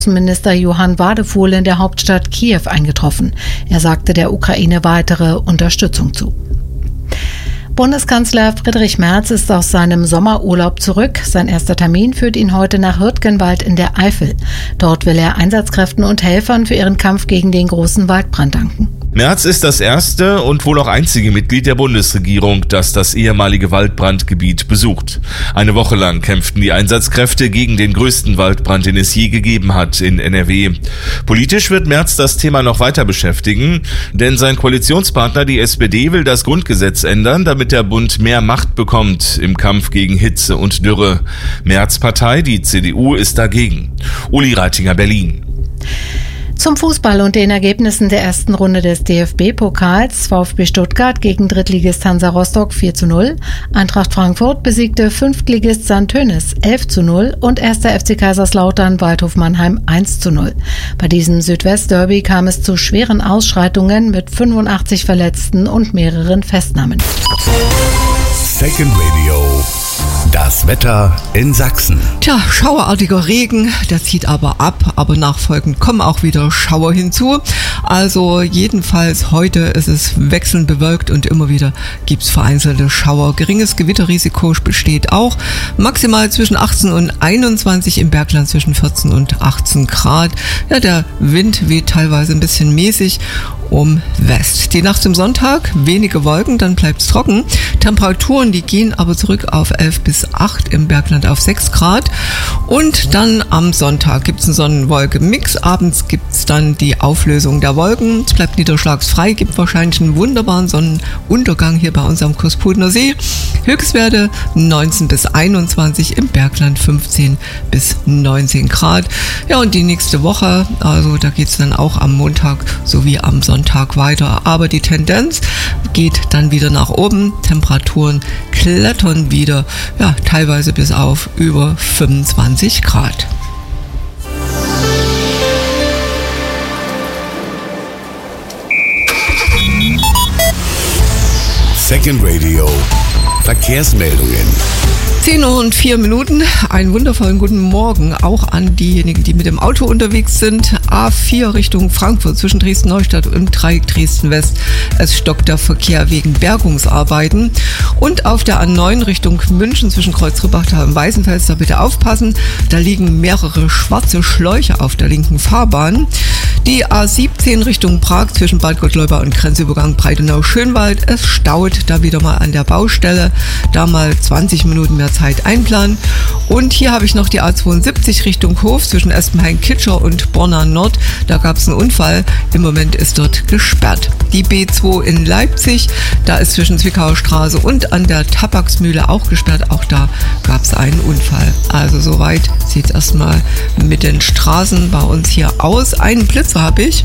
Außenminister Johann Wadefuhl in der Hauptstadt Kiew eingetroffen. Er sagte der Ukraine weitere Unterstützung zu. Bundeskanzler Friedrich Merz ist aus seinem Sommerurlaub zurück. Sein erster Termin führt ihn heute nach Hürtgenwald in der Eifel. Dort will er Einsatzkräften und Helfern für ihren Kampf gegen den großen Waldbrand danken. Merz ist das erste und wohl auch einzige Mitglied der Bundesregierung, das das ehemalige Waldbrandgebiet besucht. Eine Woche lang kämpften die Einsatzkräfte gegen den größten Waldbrand, den es je gegeben hat in NRW. Politisch wird Merz das Thema noch weiter beschäftigen, denn sein Koalitionspartner, die SPD, will das Grundgesetz ändern, damit der Bund mehr Macht bekommt im Kampf gegen Hitze und Dürre. Merz' Partei, die CDU, ist dagegen. Uli Reitinger, Berlin. Zum Fußball und den Ergebnissen der ersten Runde des DFB-Pokals. VfB Stuttgart gegen Drittligist Hansa Rostock 4:0. Eintracht Frankfurt besiegte Fünftligist St. Tönis 11:0 und 1. FC Kaiserslautern Waldhof Mannheim 1:0. Bei diesem Südwest-Derby kam es zu schweren Ausschreitungen mit 85 Verletzten und mehreren Festnahmen. Second Radio. Das Wetter in Sachsen. Schauerartiger Regen, der zieht aber ab, aber nachfolgend kommen auch wieder Schauer hinzu. Also jedenfalls heute ist es wechselnd bewölkt und immer wieder gibt's vereinzelte Schauer. Geringes Gewitterrisiko besteht auch. Maximal zwischen 18 und 21, im Bergland zwischen 14 und 18 Grad. Ja, der Wind weht teilweise ein bisschen mäßig um West. Die Nacht zum Sonntag, wenige Wolken, dann bleibt's trocken. Temperaturen, die gehen aber zurück auf 11 bis 8, im Bergland auf 6 Grad. Und dann am Sonntag gibt's einen Sonnenwolke-Mix. Abends gibt's dann die Auflösung der Wolken. Es bleibt niederschlagsfrei, gibt wahrscheinlich einen wunderbaren Sonnenuntergang hier bei uns am Kurspudener See. Höchstwerte 19 bis 21, im Bergland 15 bis 19 Grad. Ja, und die nächste Woche, also da geht's dann auch am Montag sowie am Sonntag weiter, aber die Tendenz geht dann wieder nach oben. Temperaturen klettern wieder, ja, teilweise bis auf über 25 Grad. Second Radio. Verkehrsmeldungen. 10:04 Uhr, einen wundervollen guten Morgen auch an diejenigen, die mit dem Auto unterwegs sind. A4 Richtung Frankfurt zwischen Dresden-Neustadt und Dreieck Dresden-West. Es stockt der Verkehr wegen Bergungsarbeiten. Und auf der A9 Richtung München zwischen Kreuz-Rippachtal und Weißenfels, da bitte aufpassen, da liegen mehrere schwarze Schläuche auf der linken Fahrbahn. Die A17 Richtung Prag zwischen Bad Gottleuba und Grenzübergang Breitenau-Schönwald. Es staut da wieder mal an der Baustelle. Da mal 20 Minuten mehr Zeit einplanen. Und hier habe ich noch die A72 Richtung Hof zwischen Espenhain-Kitscher und Borna Nord. Da gab es einen Unfall. Im Moment ist dort gesperrt. Die B2 in Leipzig, da ist zwischen Zwickauer Straße und an der Tabaksmühle auch gesperrt. Auch da gab es einen Unfall. Also soweit sieht es erstmal mit den Straßen bei uns hier aus. Einen Blitzer habe ich.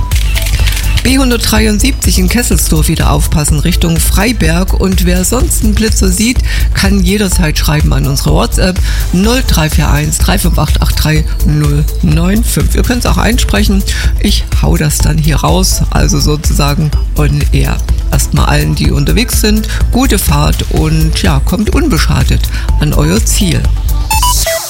B173 in Kesselsdorf wieder aufpassen, Richtung Freiberg. Und wer sonst einen Blitzer sieht, kann jederzeit schreiben an unsere WhatsApp 0341 358 83095. Ihr könnt es auch einsprechen. Ich hau das dann hier raus, also sozusagen on air. Erstmal allen, die unterwegs sind, gute Fahrt und ja, kommt unbeschadet an euer Ziel.